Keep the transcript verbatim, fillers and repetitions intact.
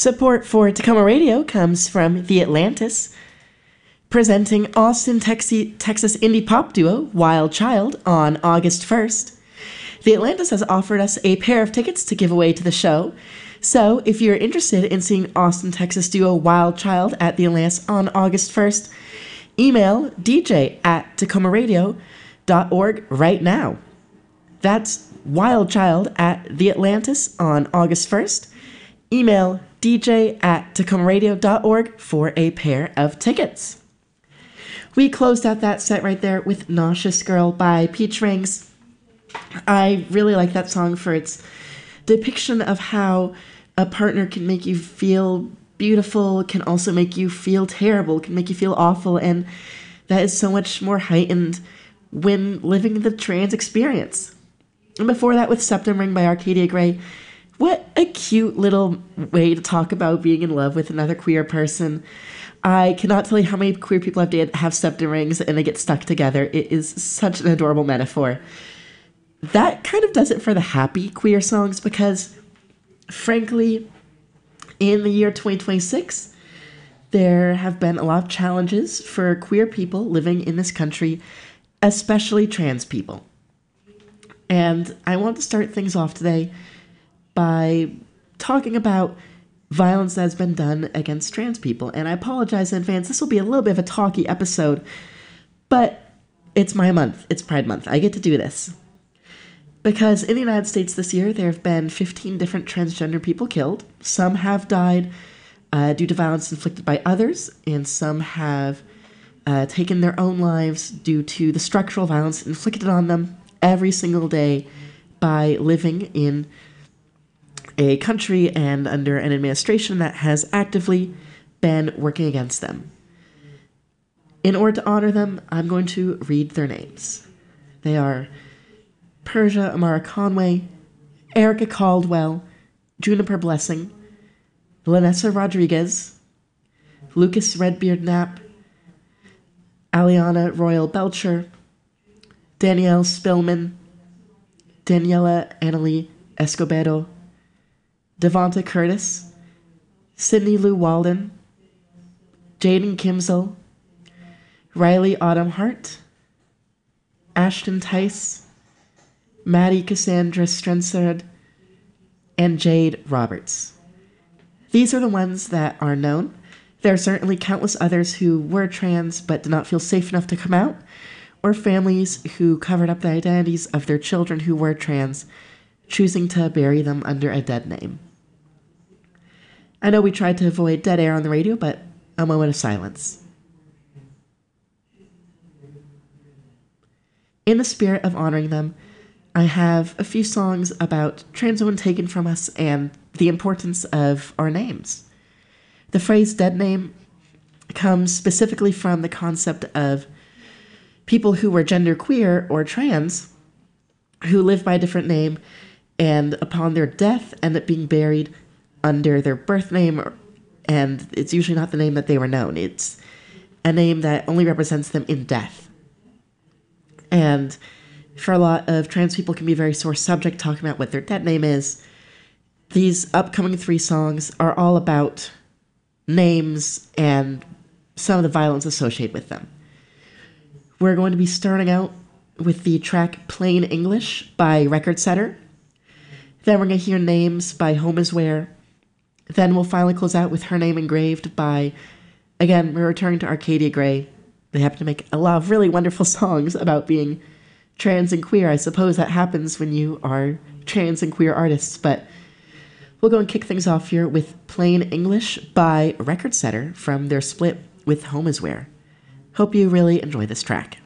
Support for Tacoma Radio comes from The Atlantis, presenting Austin, Texas, Texas indie pop duo Wild Child on August first. The Atlantis has offered us a pair of tickets to give away to the show, so if you're interested in seeing Austin, Texas duo Wild Child at The Atlantis on August first, email d j at tacoma radio dot org right now. That's Wild Child at The Atlantis on August first. Email d j at tacoma radio dot org for a pair of tickets. We closed out that set right there with Nauseous Girl by Peach Rings. I really like that song for its depiction of how a partner can make you feel beautiful, can also make you feel terrible, can make you feel awful, and that is so much more heightened when living the trans experience. And before that with Septum Ring by Arcadia Gray, what a cute little way to talk about being in love with another queer person. I cannot tell you how many queer people have dated have septum rings and they get stuck together. It is such an adorable metaphor. That kind of does it for the happy queer songs because, frankly, in the year twenty twenty-six, there have been a lot of challenges for queer people living in this country, especially trans people. And I want to start things off today by talking about violence that has been done against trans people. And I apologize in advance. This will be a little bit of a talky episode, but it's my month. It's Pride Month. I get to do this. Because in the United States this year, there have been fifteen different transgender people killed. Some have died uh, due to violence inflicted by others, and some have uh, taken their own lives due to the structural violence inflicted on them every single day by living in a country and under an administration that has actively been working against them. In order to honor them, I'm going to read their names. They are Persia Amara Conway, Erica Caldwell, Juniper Blessing, Lanessa Rodriguez, Lucas Redbeard Knapp, Aliana Royal Belcher, Danielle Spillman, Daniela Annalie Escobedo, Devonta Curtis, Sydney Lou Walden, Jaden Kimsel, Riley Autumn Hart, Ashton Tice, Maddie Cassandra Strensard, and Jade Roberts. These are the ones that are known. There are certainly countless others who were trans but did not feel safe enough to come out, or families who covered up the identities of their children who were trans, choosing to bury them under a dead name. I know we tried to avoid dead air on the radio, but a moment of silence. In the spirit of honoring them, I have a few songs about trans women taken from us and the importance of our names. The phrase dead name comes specifically from the concept of people who were genderqueer or trans who live by a different name and upon their death end up being buried under their birth name, and it's usually not the name that they were known. It's a name that only represents them in death. And for a lot of trans people can be a very sore subject talking about what their dead name is. These upcoming three songs are all about names and some of the violence associated with them. We're going to be starting out with the track Plain English by Record Setter. Then we're going to hear Names by Home Is Where. Then we'll finally close out with Her Name Engraved by, again, we're returning to Arcadia Gray. They happen to make a lot of really wonderful songs about being trans and queer. I suppose that happens when you are trans and queer artists, but we'll go and kick things off here with Plain English by Record Setter from their split with Home Is Where. Hope you really enjoy this track.